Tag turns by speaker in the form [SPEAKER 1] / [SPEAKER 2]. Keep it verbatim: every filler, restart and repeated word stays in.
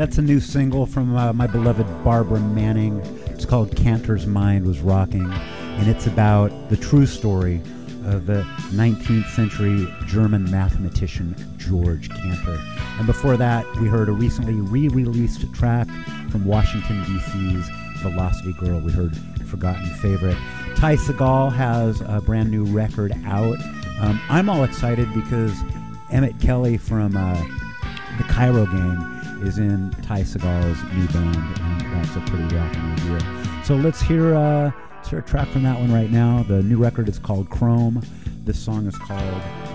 [SPEAKER 1] That's a new single from uh, my beloved Barbara Manning. It's called Cantor's Mind Was Rocking, and it's about the true story of the nineteenth century German mathematician George Cantor. And before that, we heard a recently re-released track from Washington, D C's Velocity Girl. We heard Forgotten Favorite. Ty Segall has a brand new record out. Um, I'm all excited because Emmett Kelly from uh, the Cairo Gang is in Ty Segall's new band, and that's a pretty rocking idea. So let's hear, uh, let's hear a track from that one right now. The new record is called Chrome. This song is called